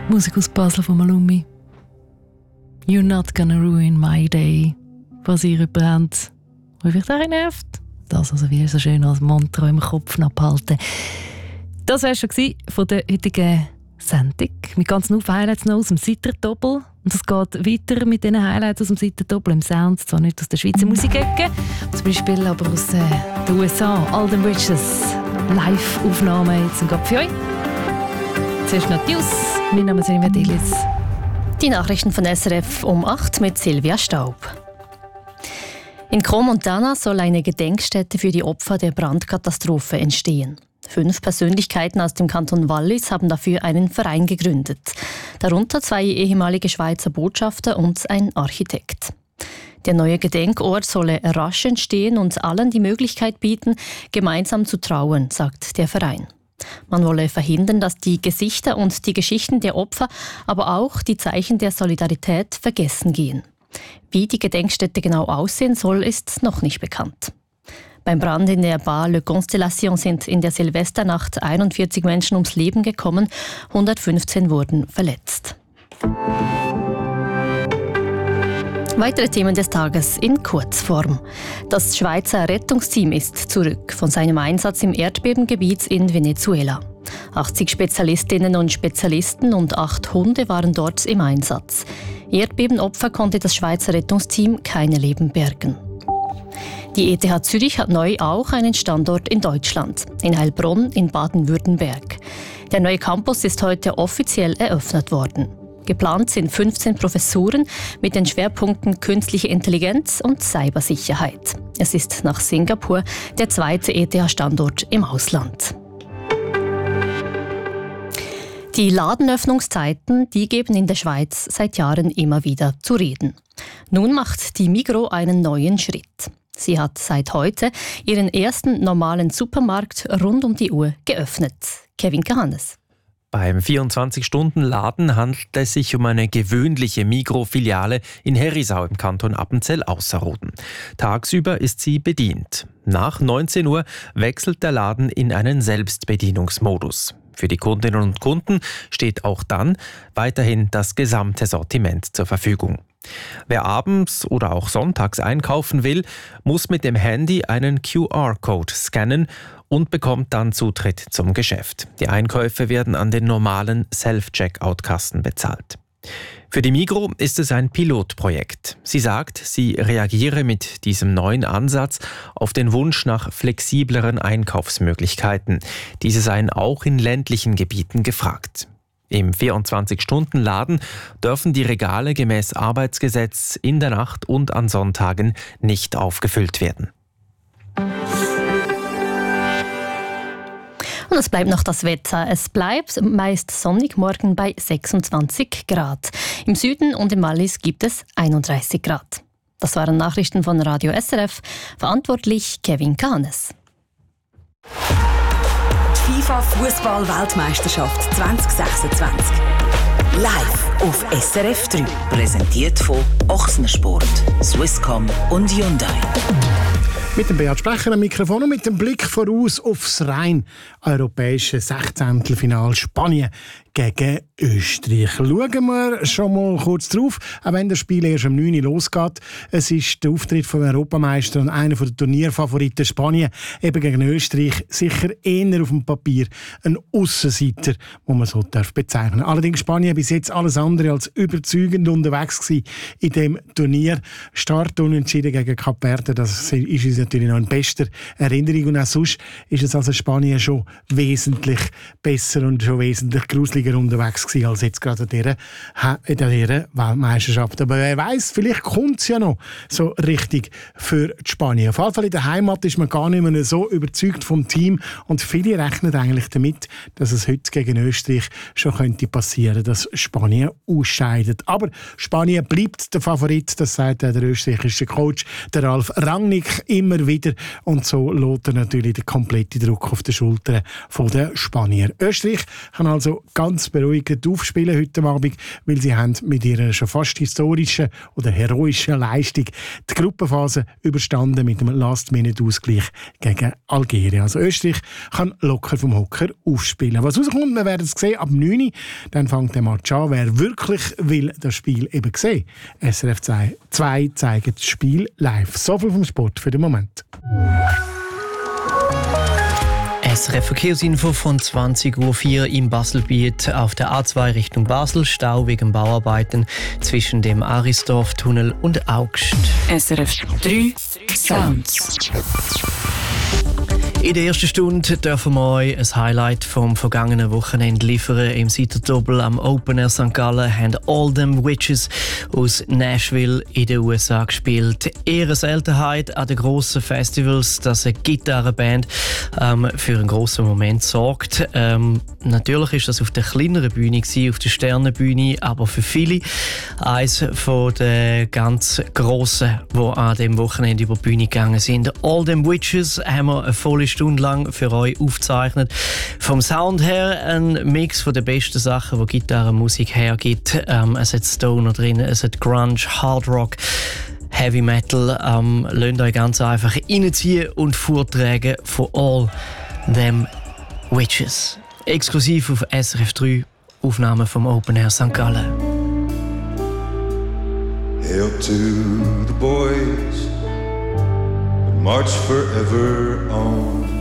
Musik aus Basel von Malumi. You're not gonna ruin my day. Was ihr brennt, was vielleicht auch nervt. Das also wie so schön als Mantra im Kopf abhalten. Das war schon von der heutigen Sendung. Mit ganzen Highlights noch aus dem Seitendoppel. Und es geht weiter mit diesen Highlights aus dem Seitendoppel im Sound. Zwar nicht aus der Schweizer Musikecke, zum Beispiel aber aus den USA. Alden Bridges. Live-Aufnahmen jetzt gerade für euch. Zuerst noch die News. Mein Name ist Silvia Dillis. Die Nachrichten von SRF um 8 mit Silvia Staub. In Crans-Montana soll eine Gedenkstätte für die Opfer der Brandkatastrophe entstehen. 5 Persönlichkeiten aus dem Kanton Wallis haben dafür einen Verein gegründet. Darunter 2 ehemalige Schweizer Botschafter und ein Architekt. Der neue Gedenkort solle rasch entstehen und allen die Möglichkeit bieten, gemeinsam zu trauern, sagt der Verein. Man wolle verhindern, dass die Gesichter und die Geschichten der Opfer, aber auch die Zeichen der Solidarität vergessen gehen. Wie die Gedenkstätte genau aussehen soll, ist noch nicht bekannt. Beim Brand in der Bar Le Constellation sind in der Silvesternacht 41 Menschen ums Leben gekommen, 115 wurden verletzt. Weitere Themen des Tages in Kurzform. Das Schweizer Rettungsteam ist zurück von seinem Einsatz im Erdbebengebiet in Venezuela. 80 Spezialistinnen und Spezialisten und 8 Hunde waren dort im Einsatz. Erdbebenopfer konnte das Schweizer Rettungsteam keine Leben bergen. Die ETH Zürich hat neu auch einen Standort in Deutschland, in Heilbronn in Baden-Württemberg. Der neue Campus ist heute offiziell eröffnet worden. Geplant sind 15 Professuren mit den Schwerpunkten Künstliche Intelligenz und Cybersicherheit. Es ist nach Singapur der zweite ETH-Standort im Ausland. Die Ladenöffnungszeiten, die geben in der Schweiz seit Jahren immer wieder zu reden. Nun macht die Migros einen neuen Schritt. Sie hat seit heute ihren ersten normalen Supermarkt rund um die Uhr geöffnet. Kevin Kahannes. Beim 24-Stunden-Laden handelt es sich um eine gewöhnliche Migros-Filiale in Herisau im Kanton Appenzell-Ausserrhoden. Tagsüber ist sie bedient. Nach 19 Uhr wechselt der Laden in einen Selbstbedienungsmodus. Für die Kundinnen und Kunden steht auch dann weiterhin das gesamte Sortiment zur Verfügung. Wer abends oder auch sonntags einkaufen will, muss mit dem Handy einen QR-Code scannen und bekommt dann Zutritt zum Geschäft. Die Einkäufe werden an den normalen Self-Checkout-Kassen bezahlt. Für die Migros ist es ein Pilotprojekt. Sie sagt, sie reagiere mit diesem neuen Ansatz auf den Wunsch nach flexibleren Einkaufsmöglichkeiten. Diese seien auch in ländlichen Gebieten gefragt. Im 24-Stunden-Laden dürfen die Regale gemäß Arbeitsgesetz in der Nacht und an Sonntagen nicht aufgefüllt werden. Und es bleibt noch das Wetter. Es bleibt meist sonnig, morgen bei 26 Grad. Im Süden und im Wallis gibt es 31 Grad. Das waren Nachrichten von Radio SRF. Verantwortlich Kevin Kahannes. FIFA Fußball-Weltmeisterschaft 2026. Live auf SRF 3. Präsentiert von Ochsner Sport, Swisscom und Hyundai. Mit dem Beat Sprecher am Mikrofon und mit dem Blick voraus aufs rein europäische 16. Spanien gegen Österreich. Schauen wir schon mal kurz drauf, auch wenn das Spiel erst um 9 Uhr losgeht. Es ist der Auftritt vom Europameister und einer der Turnierfavoriten Spanien eben gegen Österreich sicher eher auf dem Papier ein Aussenseiter, wo man so bezeichnen darf. Allerdings Spanien bis jetzt alles andere als überzeugend unterwegs gewesen in dem Turnier. Start unentschieden gegen Kap Verde, das ist uns natürlich noch in bester Erinnerung. Und auch sonst ist es also Spanien schon wesentlich besser und schon wesentlich gruseliger unterwegs gewesen als jetzt gerade in dieser Weltmeisterschaft. Aber wer weiss, vielleicht kommt es ja noch so richtig für die Spanier. Auf jeden Fall in der Heimat ist man gar nicht mehr so überzeugt vom Team und viele rechnen eigentlich damit, dass es heute gegen Österreich schon könnte passieren, dass Spanien ausscheidet. Aber Spanien bleibt der Favorit, das sagt der österreichische Coach, der Ralf Rangnick, immer immer wieder. Und so lässt er natürlich den kompletten Druck auf den Schultern der Spanier. Österreich kann also ganz beruhigend aufspielen heute Abend, weil sie haben mit ihrer schon fast historischen oder heroischen Leistung die Gruppenphase überstanden mit einem Last-Minute-Ausgleich gegen Algerien. Also Österreich kann locker vom Hocker aufspielen. Was rauskommt, wir werden es sehen ab 9 Uhr. Dann fängt der Match an. Wer wirklich will das Spiel eben sehen, SRF 2 zeigt das Spiel live. So viel vom Sport für den Moment. SRF Verkehrsinfo von 20.04 Uhr im Baselbiet auf der A2 Richtung Basel. Stau wegen Bauarbeiten zwischen dem Arisdorf-Tunnel und Augst. SRF 3 Sounds. In der ersten Stunde dürfen wir euch ein Highlight vom vergangenen Wochenende liefern. Im Seitendoppel am Open Air St. Gallen haben All Them Witches aus Nashville in den USA gespielt. Eher eine Seltenheit an den grossen Festivals, dass eine Gitarrenband für einen grossen Moment sorgt. Natürlich ist das auf der kleineren Bühne gewesen, auf der Sternenbühne, aber für viele eines von den ganz grossen, die an dem Wochenende über die Bühne gegangen sind. All Them Witches haben wir eine volle Stunde lang für euch aufgezeichnet. Vom Sound her ein Mix von den besten Sachen, die Gitarrenmusik hergibt. Es hat Stoner drin, es hat Grunge, Hard Rock, Heavy Metal. Lasst euch ganz einfach reinziehen und vortragen von All Them Witches. Exklusiv auf SRF 3, Aufnahmen vom Open Air St. Gallen. Hail to the boys that march forever on.